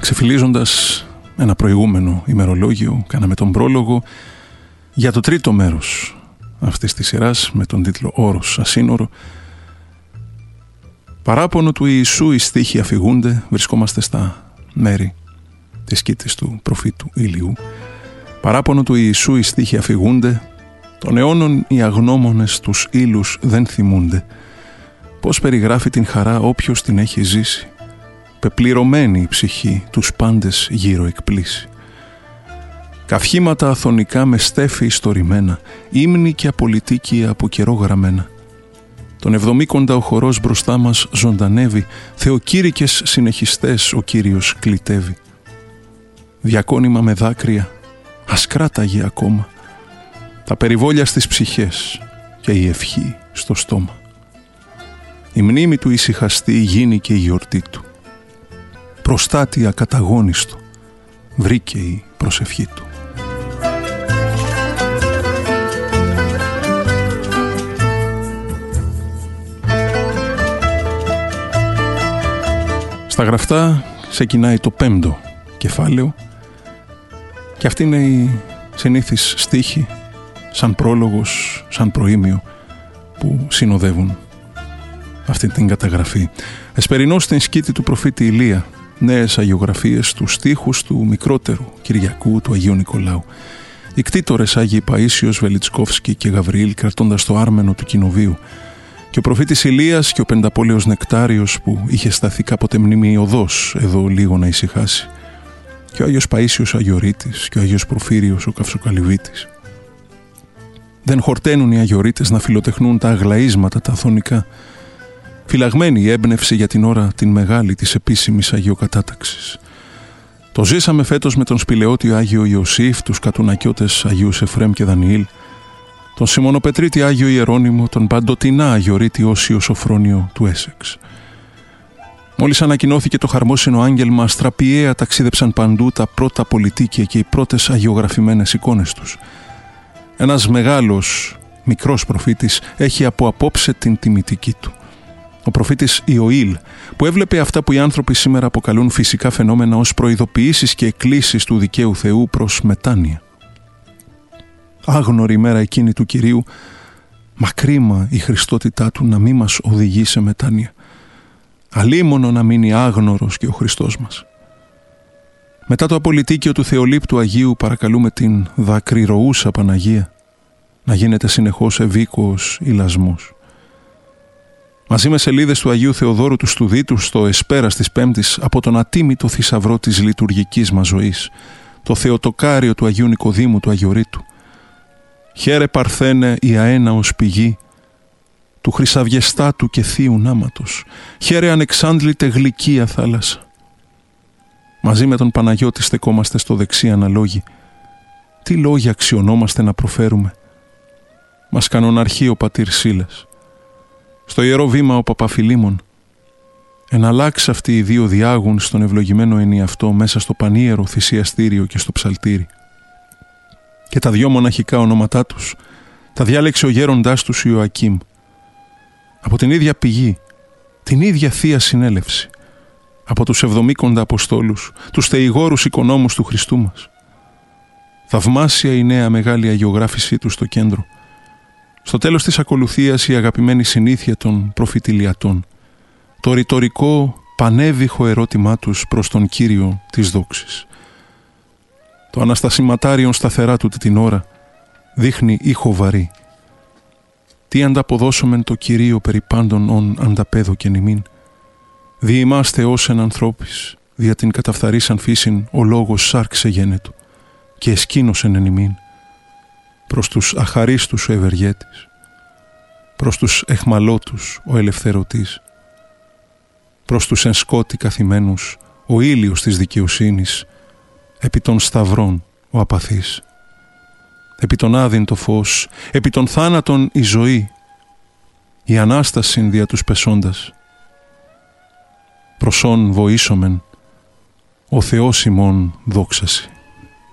Ξεφυλίζοντας ένα προηγούμενο ημερολόγιο, κάναμε τον πρόλογο για το τρίτο μέρος αυτής της σειράς με τον τίτλο «Όρος ασύνορο». Παράπονο του Ιησού οι στίχοι αφηγούνται. Βρισκόμαστε στα μέρη της σκήτης του προφήτου Ηλιού. Παράπονο του Ιησού οι στίχοι αφηγούνται. Των αιώνων οι αγνώμονες τους ύλους δεν θυμούνται. Πώς περιγράφει την χαρά όποιος την έχει ζήσει. Πεπληρωμένη η ψυχή τους πάντες γύρω εκπλήσει. Καυχήματα αθωνικά με στέφη ιστορημένα, ύμνοι και απολυτίκοι από καιρό γραμμένα. Τον εβδομήκοντα ο χορός μπροστά μας ζωντανεύει, θεοκήρυκες συνεχιστές ο Κύριος κλητεύει. Διακόνημα με δάκρυα, ας κράταγε ακόμα, τα περιβόλια στις ψυχές και η ευχή στο στόμα. Η μνήμη του ησυχαστή γίνει και η γιορτή του. Προστάτη ακαταγόνιστο βρήκε η προσευχή του. Στα γραφτά ξεκινάει το 5ο κεφάλαιο και αυτή είναι η συνήθις στίχη σαν πρόλογος, σαν προήμιο που συνοδεύουν αυτή την καταγραφή. Εσπερινώς στην σκήτη του προφήτη Ηλία, νέες αγιογραφίες του στίχους του μικρότερου Κυριακού του Αγίου Νικολάου. Οι κτήτορες Άγιοι Παΐσιος, Βελιτσκόφσκι και Γαβριήλ κρατώντας το άρμενο του κοινοβίου, και ο προφήτης Ηλίας και ο πενταπόλεως Νεκτάριος που είχε σταθεί κάποτε μνημειωδώς εδώ λίγο να ησυχάσει, και ο Άγιος Παΐσιος Αγιορείτης και ο Άγιος Προφύριος ο Καυσοκαλυβίτης. Δεν χορταίνουν οι Αγιορείτες να φιλοτεχνούν τα αγλαΐσματα τα αθωνικά. Φυλαγμένη η έμπνευση για την ώρα την μεγάλη της επίσημης αγιοκατάταξης. Το ζήσαμε φέτος με τον σπηλαιότιο Άγιο Ιωσήφ, τους κατουνακιώτες Αγίους Εφρέμ και Δανιήλ, τον Σιμωνοπετρίτη Άγιο Ιερώνυμο, τον παντοτινά Αγιορείτη Όσιο Σοφρόνιο του Έσεξ. Μόλις ανακοινώθηκε το χαρμόσυνο άγγελμα, αστραπιαία ταξίδεψαν παντού τα πρώτα πολιτίκια και οι πρώτες αγιογραφημένες εικόνες τους. Ένας μεγάλος, μικρός προφήτης έχει από απόψε την τιμητική του. Ο προφήτης Ιωήλ, που έβλεπε αυτά που οι άνθρωποι σήμερα αποκαλούν φυσικά φαινόμενα ως προειδοποιήσεις και εκκλήσεις του δικαίου Θεού προς μετάνοια. Άγνωρη μέρα εκείνη του Κυρίου, μακρύμα η Χριστότητά του να μην μας οδηγεί σε μετάνοια. Αλίμονο να μείνει άγνωρος και ο Χριστός μας. Μετά το απολυτίκιο του Θεολείπτου Αγίου παρακαλούμε την δακρυρωούσα Παναγία να γίνεται συνεχώς ευήκοος ηλασμός. Μαζί με σελίδες του Αγίου Θεοδόρου του Στουδίτου στο εσπέρας της Πέμπτης από τον ατίμητο θησαυρό της λειτουργικής μας ζωής, το Θεοτοκάριο του Αγίου Νικοδήμου του Αγιορείτου. Χαίρε Παρθένε η αέναος πηγή του χρυσαυγεστάτου και θείου νάματος. Χαίρε ανεξάντλητε γλυκία θάλασσα. Μαζί με τον Παναγιώτη στεκόμαστε στο δεξί αναλόγι. Τι λόγια αξιωνόμαστε να προφέρουμε. Μας κανοναρχεί ο πατήρ Σίλας. Στο Ιερό Βήμα ο Παπαφιλίμων. Εναλλάξ αυτοί οι δύο διάγουν στον ευλογημένο ενιαυτό μέσα στο πανίερο θυσιαστήριο και στο ψαλτήρι. Και τα δυο μοναχικά ονόματά τους τα διάλεξε ο γέροντάς τους Ιωακήμ. Από την ίδια πηγή, την ίδια Θεία Συνέλευση, από τους 70 Αποστόλους, τους θεηγόρους οικονόμους του Χριστού μας. Θαυμάσια η νέα μεγάλη αγιογράφησή του στο κέντρο. Στο τέλος της ακολουθίας η αγαπημένη συνήθεια των προφητηλιατών, το ρητορικό πανέβηχο ερώτημά τους προς τον Κύριο της δόξης. Το αναστασιματάριον σταθερά του την ώρα δείχνει ήχο βαρύ. Τι ανταποδώσομεν το Κυρίο περί πάντων ον ανταπέδο και νημήν. Διημάστε ως εν ανθρώπης, δια την καταφθαρήσαν φύσιν ο λόγος σάρξε γένετο και εσκήνωσεν εν ημίν. Προς τους αχαρίστους ο ευεργέτης, προς τους εχμαλώτους ο ελευθερωτής, προς τους εν σκότη καθημένους ο ήλιος της δικαιοσύνης, επί των σταυρών ο απαθής, επί των άδειν το φως, επί των θάνατων η ζωή, η Ανάστασιν δια τους πεσόντας. Προσόν βοήσομεν, ο Θεός ημών δόξαση.